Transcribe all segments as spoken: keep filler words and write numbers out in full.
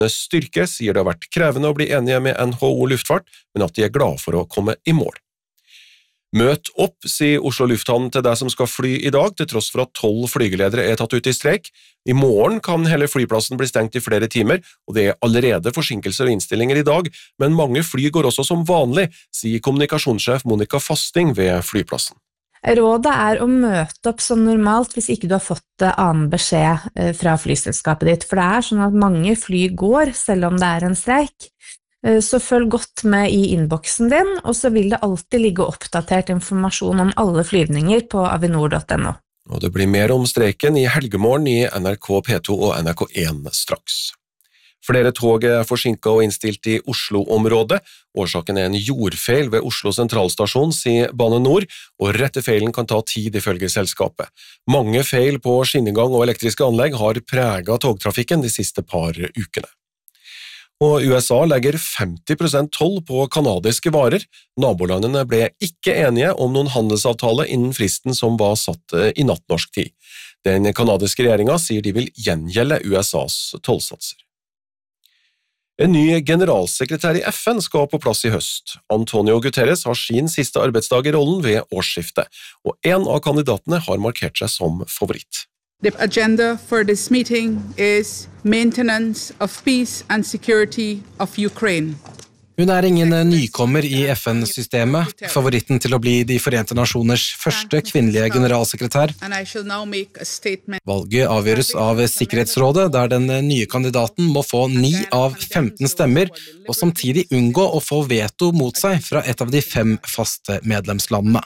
styrke sier det har vært krevende å bli enige med N H O Luftfart, men at de er glad for å komme i mål. Møt opp, sier Oslo Lufthavn til deg som skal fly i dag, til tross for at tolv flygeledere er tatt ut i streik. I morgen kan hele flyplassen bli stengt i flere timer, og det er allerede forsinkelser og innstillinger i dag, men mange fly går også som vanlig, sier kommunikasjonssjef Monica Fasting ved flyplassen. Rådet er å møte opp som normalt hvis ikke du har fått annen beskjed fra flyselskapet ditt, for det er sånn at mange fly går selv om det er en streik. Så følg godt med i innboksen din, og så vil det alltid ligge oppdatert informasjon om alle flyvninger på avinor punktum no. Og det blir mer om streiken i helgemorgen i N R K P to og N R K en straks. Flere tog er forsinket og innstilt i Oslo-området. Årsaken er en jordfeil ved Oslo sentralstasjon, sier Bane Nor, og rettefeilen kan ta tid ifølge selskapet. Mange feil på skinnegang og elektriske anlegg har preget togtrafikken de siste par ukene. Og U S A legger femti prosent toll på kanadiske varer. Nabolandene ble ikke enige om noen handelsavtale innen fristen som var satt i natt norsk tid. Den kanadiske regjeringen sier de vil gjengjelde U S A's tollsatser. En ny generalsekretær i F N skal på plass i høst. Antonio Guterres har sin siste arbeidsdag i rollen ved årsskiftet, og en av kandidatene har markert seg som favoritt. The agenda for this meeting is maintenance of peace and security of Ukraine. Hun er ingen nykommer i F N-systemet, favoritten til å bli de Forente Nasjoners første kvinnelige generalsekretær. Valget avgjøres av Sikkerhetsrådet, der den nye kandidaten må få ni av femten stemmer, og samtidig unngå å få veto mot seg fra et av de fem faste medlemslandene.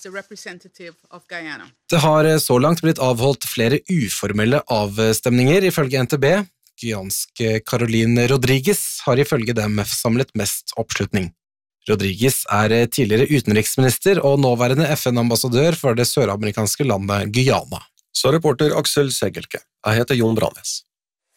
Det har så langt blitt avholdt flere uformelle avstemninger ifølge N T B. Gyanske Caroline Rodriguez har ifølge dem samlet mest oppslutning. Rodriguez er tidligere utenriksminister og nåværende F N-ambassadør for det søramerikanske landet Guyana. Så reporter Aksel Segelke. Jeg heter Jon Brannes.